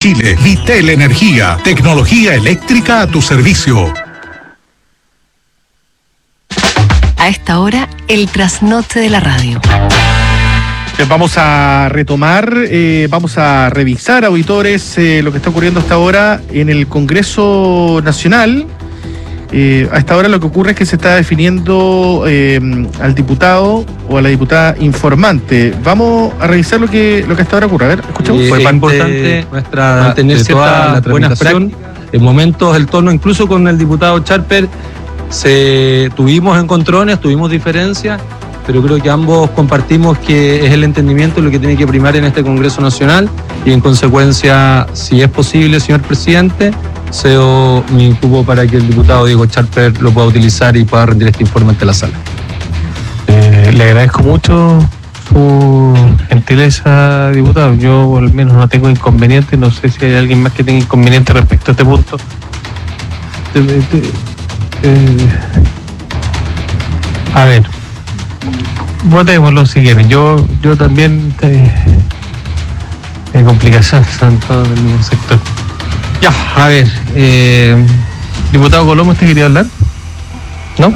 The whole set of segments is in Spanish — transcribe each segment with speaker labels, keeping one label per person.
Speaker 1: Chile. Vitel Energía, tecnología eléctrica a tu servicio.
Speaker 2: A esta hora, el trasnoche de la radio.
Speaker 3: Vamos a retomar, vamos a revisar, auditores, lo que está ocurriendo hasta ahora en el Congreso Nacional. A esta hora lo que ocurre es que se está definiendo al diputado o a la diputada informante. Vamos a revisar lo que hasta ahora ocurre. A ver, escuchamos.
Speaker 4: Fue importante mantener cierta buena práctica. En momentos el tono, incluso con el diputado Charper, tuvimos encontrones, tuvimos diferencias, pero creo que ambos compartimos que es el entendimiento lo que tiene que primar en este Congreso Nacional y en consecuencia, si es posible, señor presidente, cedo mi cupo para que el diputado Diego Charper lo pueda utilizar y pueda rendir este informe ante la sala.
Speaker 5: Le agradezco mucho su gentileza, diputado. Yo al menos no tengo inconveniente, no sé si hay alguien más que tenga inconveniente respecto a este punto. A ver, votémoslo si quieren. Yo también hay complicaciones, son todos del mismo sector. Ya, a ver, diputado Colombo, ¿usted quería hablar? ¿No?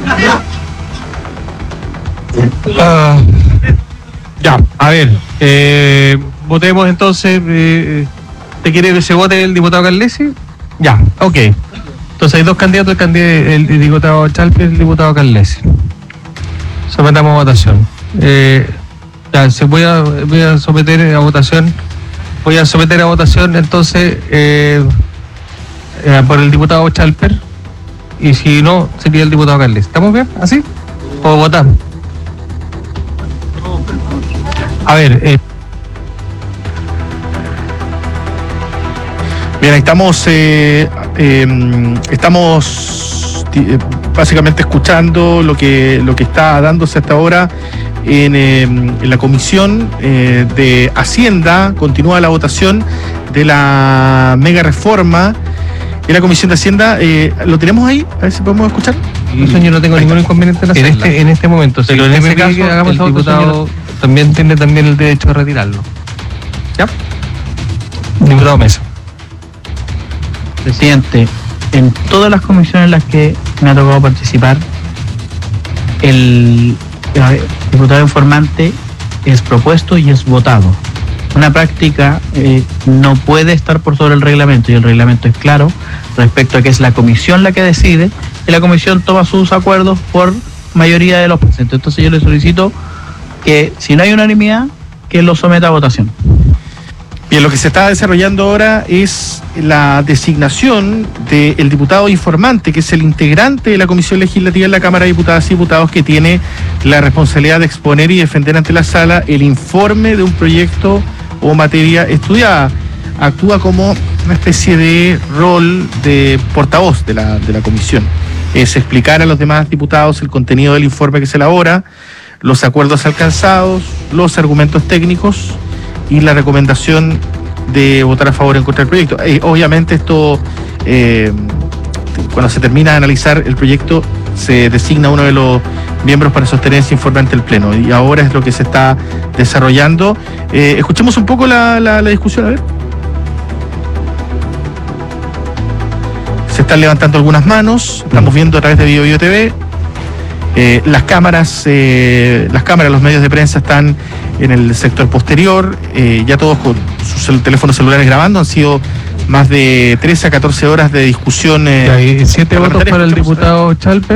Speaker 5: Ya, a ver, votemos entonces. ¿Te quiere que se vote el diputado Carlesi? Ya, ok. Entonces hay dos candidatos, el diputado Charper y el diputado Carlesi. Sometamos a votación. Ya, voy a someter a votación. Voy a someter a votación entonces por el diputado Charper, y si no, sería el diputado Carles. ¿Estamos bien? ¿Así? ¿O votamos? A ver.
Speaker 3: Bien, estamos básicamente escuchando lo que está dándose hasta ahora en la Comisión de Hacienda. Continúa la votación de la mega reforma en la Comisión de Hacienda. ¿Lo tenemos ahí? A ver si podemos escuchar.
Speaker 5: Yo no tengo ningún inconveniente en hacerla. En este momento, pero en ese caso, el diputado también tiene el derecho a retirarlo. ¿Ya? Diputado Mesa.
Speaker 6: Presidente, en todas las comisiones en las que me ha tocado participar, el diputado informante es propuesto y es votado. Una práctica no puede estar por sobre el reglamento, y el reglamento es claro respecto a que es la comisión la que decide y la comisión toma sus acuerdos por mayoría de los presentes. Entonces yo le solicito que, si no hay unanimidad, que lo someta a votación.
Speaker 3: Bien, lo que se está desarrollando ahora es la designación del diputado informante, que es el integrante de la Comisión Legislativa en la Cámara de Diputadas y Diputados, que tiene la responsabilidad de exponer y defender ante la sala el informe de un proyecto o materia estudiada. Actúa como una especie de rol de portavoz de la comisión. Es explicar a los demás diputados el contenido del informe que se elabora, los acuerdos alcanzados, los argumentos técnicos y la recomendación de votar a favor o en contra del proyecto. Obviamente esto, cuando se termina de analizar el proyecto, se designa uno de los miembros para sostener ese informe ante el Pleno, y ahora es lo que se está desarrollando. Escuchemos un poco la discusión, a ver. Se están levantando algunas manos, estamos viendo a través de Bio TV. Las cámaras, los medios de prensa están en el sector posterior, ya todos con sus teléfonos celulares grabando. Han sido más de 13 a 14 horas de discusión.
Speaker 5: Hay 7 votos para el diputado Charper,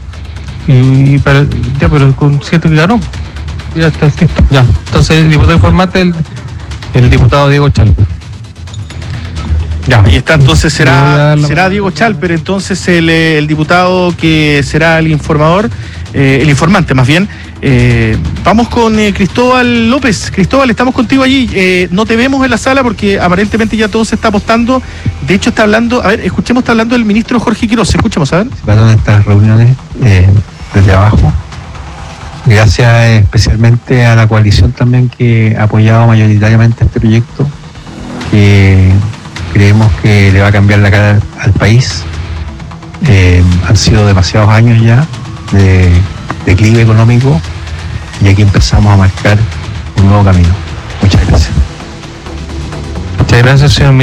Speaker 5: pero con 7 que ganó. Ya está listo. Ya. Entonces el diputado informante, el diputado Diego Charper.
Speaker 3: Ya, ahí está, entonces será Diego Charper, entonces el diputado que será el informador, el informante más bien. Vamos con Cristóbal López. Cristóbal, estamos contigo allí. No te vemos en la sala porque aparentemente ya todo se está apostando. De hecho está hablando, a ver, escuchemos, está hablando el ministro Jorge Quiroz. Escuchemos, a ver.
Speaker 7: Participaron en estas reuniones desde abajo. Gracias especialmente a la coalición también que ha apoyado mayoritariamente este proyecto, que creemos que le va a cambiar la cara al país. Han sido demasiados años ya de declive económico y aquí empezamos a marcar un nuevo camino. Muchas gracias.
Speaker 5: Muchas gracias, señor